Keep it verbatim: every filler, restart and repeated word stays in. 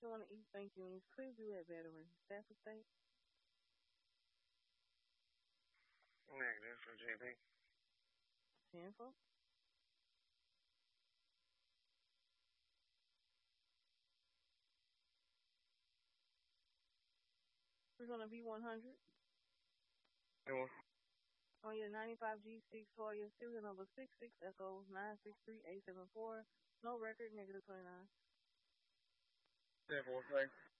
on the East Bank Unions, Clearview at Veteran. Stafford State. Negative for J B. ten four. We're on the V one hundred. Sure. On your ninety-five G six for your serial number six six Echo nine six three eight seven four. No record, negative twenty-nine. ten four, thanks.